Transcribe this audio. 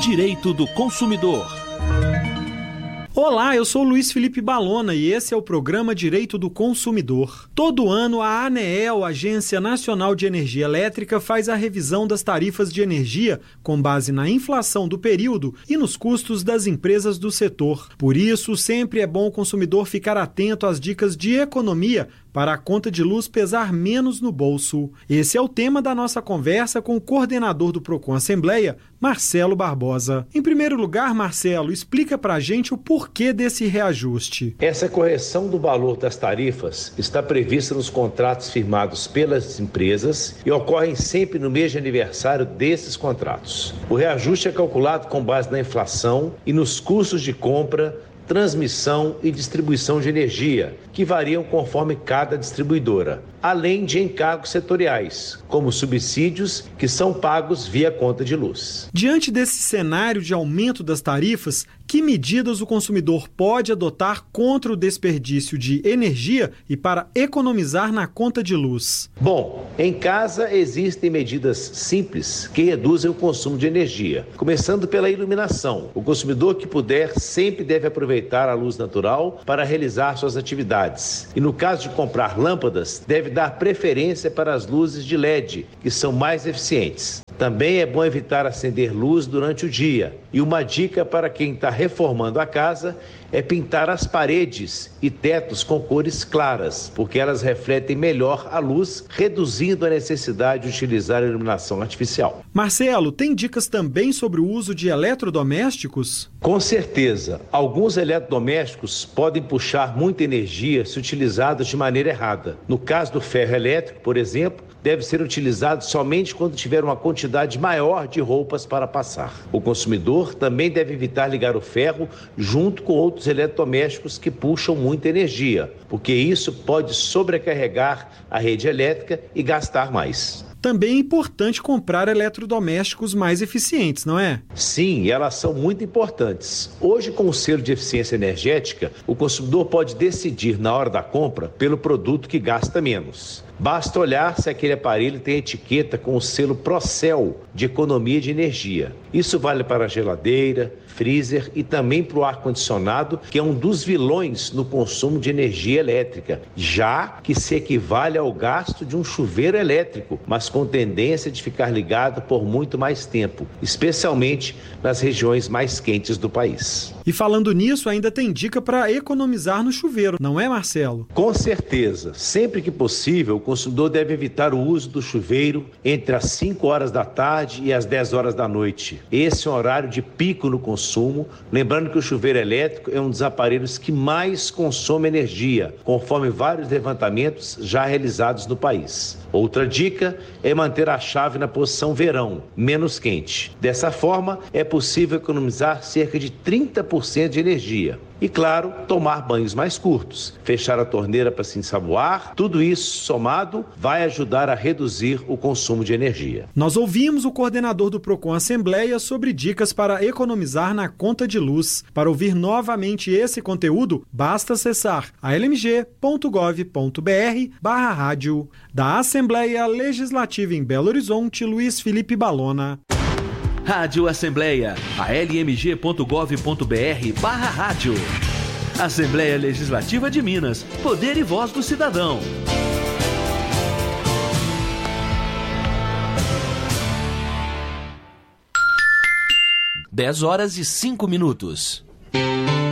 Direito do Consumidor. Olá, eu sou Luiz Felipe Balona e esse é o programa Direito do Consumidor. Todo ano, a ANEEL, Agência Nacional de Energia Elétrica, faz a revisão das tarifas de energia com base na inflação do período e nos custos das empresas do setor. Por isso, sempre é bom o consumidor ficar atento às dicas de economia para a conta de luz pesar menos no bolso. Esse é o tema da nossa conversa com o coordenador do Procon Assembleia, Marcelo Barbosa. Em primeiro lugar, Marcelo, explica pra gente o porquê desse reajuste. Essa correção do valor das tarifas está prevista nos contratos firmados pelas empresas e ocorrem sempre no mês de aniversário desses contratos. O reajuste é calculado com base na inflação e nos custos de compra, transmissão e distribuição de energia, que variam conforme cada distribuidora, além de encargos setoriais, como subsídios que são pagos via conta de luz. Diante desse cenário de aumento das tarifas, que medidas o consumidor pode adotar contra o desperdício de energia e para economizar na conta de luz? Bom, em casa existem medidas simples que reduzem o consumo de energia, começando pela iluminação. O consumidor que puder sempre deve aproveitar a luz natural para realizar suas atividades. E no caso de comprar lâmpadas, deve dar preferência para as luzes de LED, que são mais eficientes. Também é bom evitar acender luz durante o dia. E uma dica para quem está reformando a casa é pintar as paredes e tetos com cores claras, porque elas refletem melhor a luz, reduzindo a necessidade de utilizar a iluminação artificial. Marcelo, tem dicas também sobre o uso de eletrodomésticos? Com certeza. Alguns eletrodomésticos podem puxar muita energia se utilizados de maneira errada. No caso do ferro elétrico, por exemplo, deve ser utilizado somente quando tiver uma quantidade maior de roupas para passar. O consumidor também deve evitar ligar o ferro junto com outros eletrodomésticos que puxam muita energia, porque isso pode sobrecarregar a rede elétrica e gastar mais. Também é importante comprar eletrodomésticos mais eficientes, não é? Sim, elas são muito importantes. Hoje, com o selo de eficiência energética, o consumidor pode decidir na hora da compra pelo produto que gasta menos. Basta olhar se aquele aparelho tem etiqueta com o selo Procel de economia de energia. Isso vale para a geladeira, freezer e também para o ar-condicionado, que é um dos vilões no consumo de energia elétrica, já que se equivale ao gasto de um chuveiro elétrico, mas com tendência de ficar ligado por muito mais tempo, especialmente nas regiões mais quentes do país. E falando nisso, ainda tem dica para economizar no chuveiro, não é, Marcelo? Com certeza. Sempre que possível, o consumidor deve evitar o uso do chuveiro entre as 5 horas da tarde e as 10 horas da noite. Esse é um horário de pico no consumo, lembrando que o chuveiro elétrico é um dos aparelhos que mais consome energia, conforme vários levantamentos já realizados no país. Outra dica é manter a chave na posição verão, menos quente. Dessa forma, é possível economizar cerca de 30% de energia. E, claro, tomar banhos mais curtos, fechar a torneira para se ensaboar, tudo isso somado vai ajudar a reduzir o consumo de energia. Nós ouvimos o coordenador do Procon Assembleia sobre dicas para economizar na conta de luz. Para ouvir novamente esse conteúdo, basta acessar almg.gov.br/rádio. Da Assembleia Legislativa em Belo Horizonte, Luiz Felipe Balona. Rádio Assembleia, almg.gov.br/rádio. Assembleia Legislativa de Minas, poder e voz do cidadão. 10 horas e 5 minutos.